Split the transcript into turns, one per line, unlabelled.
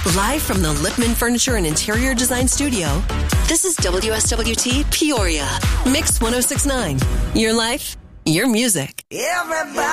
Live from the Lipman Furniture and Interior Design Studio, this is WSWT Peoria. Mix 1069. Your life, your music.
Everybody.